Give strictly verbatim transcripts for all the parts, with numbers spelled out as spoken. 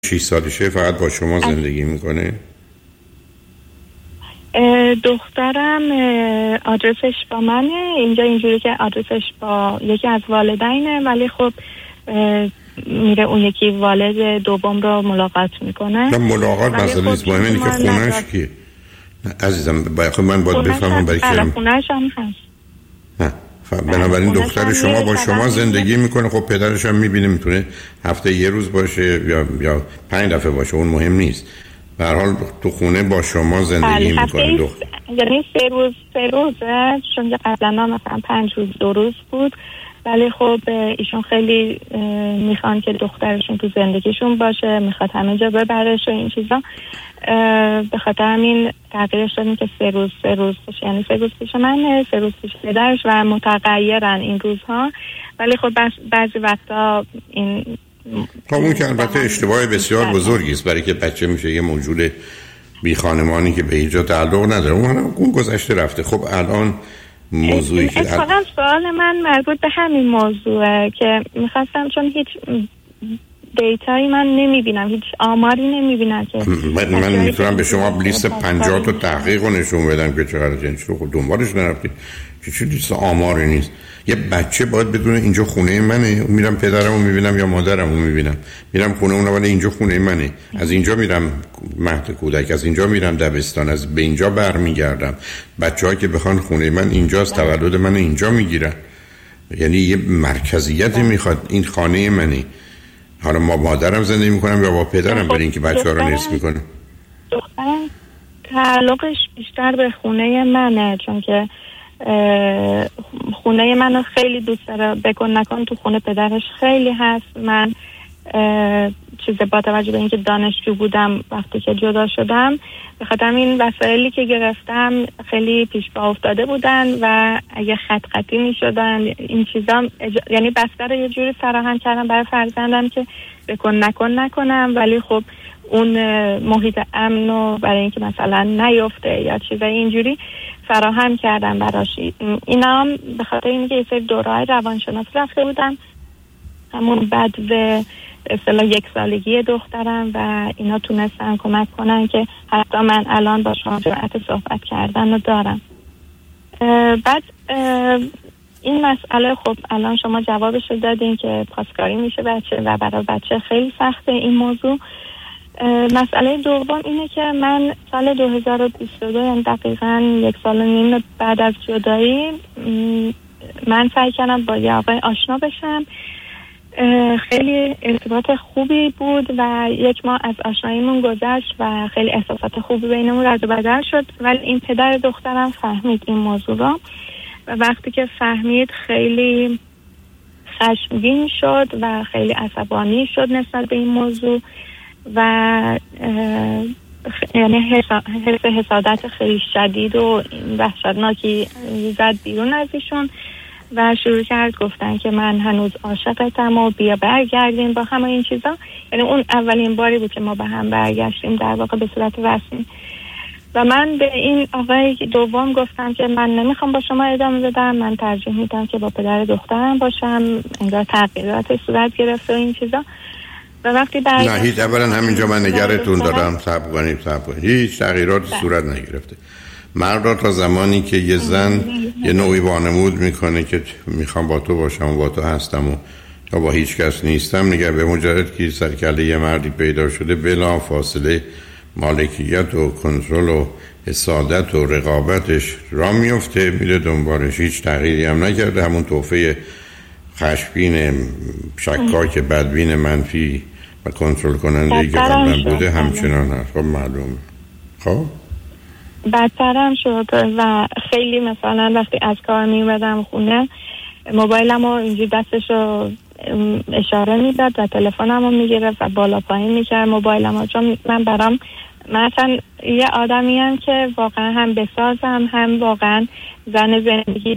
شش سالشه فقط با شما زندگی میکنه؟ دخترم آدرسش با منه اینجا، اینجوری که آدرسش با یکی از والدینه، ولی خب میره اون یکی والد دوم رو ملاقات میکنه. نه ملاقات مسئله نیست، مهم اینه که خونهش کیه؟ نه عزیزم باید خب من باید بفهمم برای که خونهش هم هست. نه بنابراین دختر شما با شما زندگی میکنه، خب پدرش هم میبینه، میتونه هفته یه روز باشه یا یا پنج دفعه باشه، اون مهم نیست. به هر حال تو خونه با شما زندگی میکنه دختر. یعنی سه روز سه روزه، چون قبلا مثلا پنج روز دو روز بود، ولی خب ایشون خیلی میخوان که دخترشون تو زندگیشون باشه، میخواد همه جا ببرش و این چیزا. به خاطر همین تغییرش دادیم که سه روز سه روز باشه، یعنی سه روز پیش منه، سه روز پیش پدرش و متغیرن این روزها. ولی خب بعضی وقتا این خب اون که البته اشتباه بسیار بزرگی است، برای که بچه میشه یه موجود بی خانمانی که به هیچ جا تعلق نداره. اون اون گذشته رفته. خب الان موضوعی که اتفاقا سوال من مربوط به همین موضوعه که میخواستم، چون هیچ دیتایی من نمیبینم، هیچ آماری نمیبینم که من, من میتونم به شما لیست پنجاه تا تحقیق رو نشون بدم که چقدر جنس رو خود دنبالش نرفتید که چه لیست آماری نیست. یه بچه باید بدونه اینجا خونه منه، میرم پدرمو میبینم یا مادرمو میبینم، میرم خونه اونها، ولی اینجا خونه منه، از اینجا میرم مهد کودک، از اینجا میرم دبستان، از به اینجا برمیگردم. بچه‌ها که بخوان خونه من اینجاست، تولد من اینجا میگیرن، یعنی یه مرکزیت میخواد. این خانه منه. حالا ما مادرم زندگی میکنم یا با پدرم، برای اینکه بچه‌ها رو نصف میکنه. دخترم تعلقش بیشتر به خونه منه، چون که خونه منو خیلی دوست داره. بکن نکن تو خونه پدرش خیلی هست. من چیز با توجه به اینکه دانشجو بودم وقتی که جدا شدم، به خاطر این وسایلی که گرفتم خیلی پیش پا افتاده بودن و اگه خط خطی می شدن این چیزا، اج... یعنی بستر یه جوری فراهم کردم برای فرزندم که بکن نکن نکنم، ولی خب اون محیط امنو برای اینکه مثلا نیفته یا چیزای اینجوری فراهم کردم براش. اینا هم به خاطر اینکه یه سری دوره‌های روانشناسی رفته بودم، همون بعد به اصطلاح یک سالگی دخترم، و اینا تونستن کمک کنن که حتی من الان با شما جرأت صحبت کردن رو دارم. بعد این مسئله خب الان شما جوابش رو دادین که پاسکاری میشه بچه و برای بچه خیلی سخته این موضوع. مسئله دوم اینه که من سال دو هزار و بیست و دو، یعنی دقیقاً یک سال و نیم بعد از جدایی، من سعی کردم با یه آقای آشنا بشم. خیلی ارتباط خوبی بود و یک ماه از آشناییمون گذشت و خیلی احساسات خوبی بینمون رد و بدل شد، ولی این پدر دخترم فهمید این موضوع رو و وقتی که فهمید خیلی خشمگین شد و خیلی عصبانی شد نسبت به این موضوع و یعنی حس حسادت خیلی شدید و وحشتناکی زد بیرون از ایشون و شروع کرد گفتن که من هنوز عاشقتم و بیا برگردیم با همه این چیزا. یعنی اون اولین باری بود که ما به هم برگشتیم در واقع به صورت رسمی و من به این آقای دوم گفتم که من نمیخوام با شما ادامه بدم، من ترجیح میدم که با پدر دخترم باشم، انگار تغییرات صورت گرفته و این چیزا. و وقتی برگشت نه هیچ، اولا همینجا من نگرتون دارم، صبر کنید صبر کنید، هیچ تغییرات صورت نگرفته. مردا تا زمانی که یه زن یه نوعی وانمود میکنه که میخوام با تو باشم و با تو هستم و یا با هیچ کس نیستم، نگه به مجرد که سرکله یه مردی پیدا شده بلا فاصله مالکیت و کنترل و حسادت و رقابتش را میفته، میره دنبالش. هیچ تغییری هم نکرده، همون توفه خشبین شکاک بدبین منفی و کنترل کننده که قبلا بوده همچنان هست. خب معلومه. خب بدترم شد و خیلی مثلا وقتی از کار میومدم خونه موبایلم رو اینجوری دستش رو اشاره میداد و تلفنم رو میگرفت و بالا پایین میکرد موبایلم رو، چون من برام مثلا یه آدمی هم که واقعا هم بسازم هم واقعا زن زندگی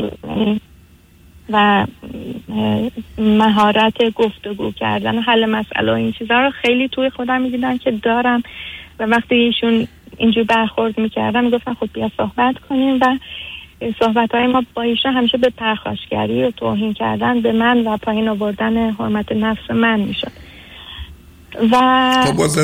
و مهارت گفتگو کردن حل مسئله و این چیزا رو خیلی توی خودم میدیدم که دارم و وقتی ایشون اینجور برخورد میکردم میگفتن خب بیا صحبت کنیم و صحبت‌های ما با ایشون همیشه به پرخاشگری و توهین کردن به من و پایین آوردن حرمت نفس من میشد. و خب باز